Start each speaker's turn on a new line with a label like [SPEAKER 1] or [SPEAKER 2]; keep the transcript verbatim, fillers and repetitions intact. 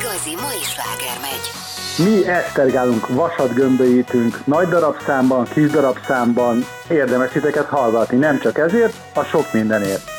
[SPEAKER 1] igazi mai sláger megy.
[SPEAKER 2] Mi esztergálunk, vasat gömbölyítünk, nagy darabszámban, kis darabszámban, érdemes titeket hallgatni, nem csak ezért, a sok mindenért.